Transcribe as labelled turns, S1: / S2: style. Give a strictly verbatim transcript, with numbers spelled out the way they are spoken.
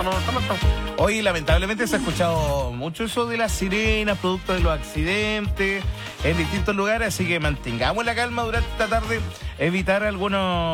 S1: no, estamos, estamos.
S2: Hoy lamentablemente se ha escuchado mucho eso de las sirenas, producto de los accidentes en distintos lugares, así que mantengamos la calma durante esta tarde, evitar algunos